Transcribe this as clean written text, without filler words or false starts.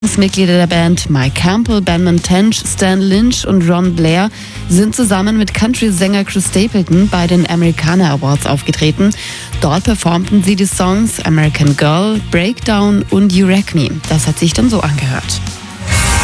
Mitglieder der Band Mike Campbell, Benman Tench, Stan Lynch und Ron Blair sind zusammen mit Country-Sänger Chris Stapleton bei den Americana Awards aufgetreten. Dort performten sie die Songs American Girl, Breakdown und You Wreck Me. Das hat sich dann so angehört.